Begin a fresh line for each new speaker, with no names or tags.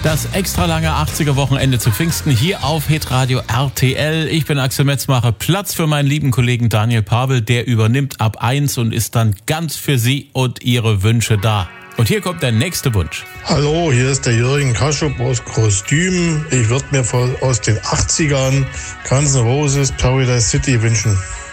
Das extra lange 80er-Wochenende zu Pfingsten hier auf Hitradio RTL. Ich bin Axel Metz, mache Platz für meinen lieben Kollegen Daniel Pavel. Der übernimmt ab 1 und ist dann ganz für Sie und Ihre Wünsche da. Und hier kommt der nächste Wunsch.
Hallo, hier ist der Jürgen Kaschup aus Großdüben. Ich würde mir aus den 80ern Guns N' Roses Paradise City wünschen.